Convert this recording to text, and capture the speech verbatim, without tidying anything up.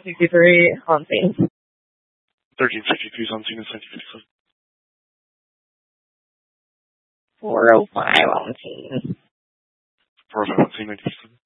sixty-three on scene. thirteen fifty-three is on scene. It's nineteen fifty-seven. four oh five on scene. four oh five on scene, nineteen fifty-seven.